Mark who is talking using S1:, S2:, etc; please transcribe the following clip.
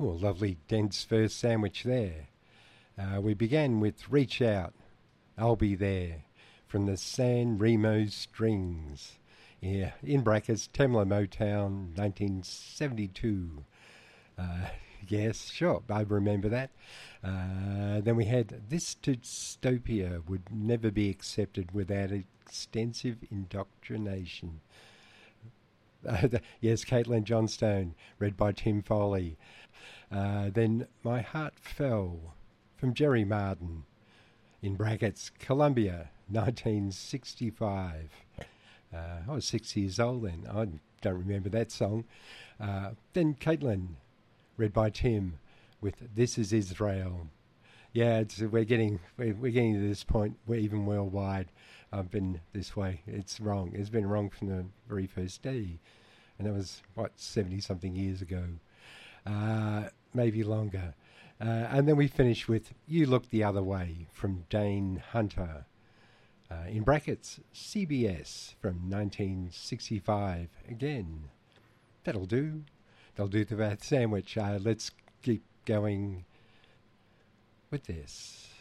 S1: Oh, lovely dense first sandwich there. We began with Reach Out, I'll Be There, from the San Remo Strings. Yeah, in brackets, Tamla Motown, 1972. Yes, sure, I remember that. Then we had This Dystopia Would Never Be Accepted Without Extensive Indoctrination. Yes, Caitlin Johnstone, read by Tim Foley. Then My Heart Fell, from Jerry Marden, in brackets, Columbia, 1965. I was 6 years old then. I don't remember that song. Then Caitlin, read by Tim, with This Is Israel. Yeah, we're getting to this point where even worldwide I've been this way. It's wrong. It's been wrong from the very first day. And that was, 70-something years ago. Maybe longer. And then we finish with You Look the Other Way, from Dane Hunter. In brackets, CBS, from 1965. Again, that'll do. That'll do to that sandwich. Let's keep going with this.